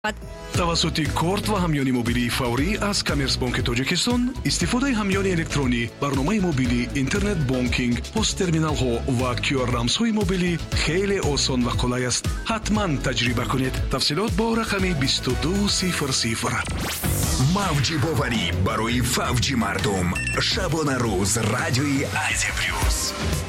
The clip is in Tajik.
тавассути корт ва ҳамёни мобилии фаврӣ аз Коммерсбонки Тоҷикистон истифодаи ҳамёни электронӣ, барномаи мобилӣ, интернет бонкинг, посттерминалҳо ва QR-рамзҳои мобилӣ хеле осон ва қулай аст. ҳатман таҷриба кунед. тафсилот бо рақами 2200. мавҷи боварӣ барои фавҷи мардум. шабона рӯз радиои Азия Плюс.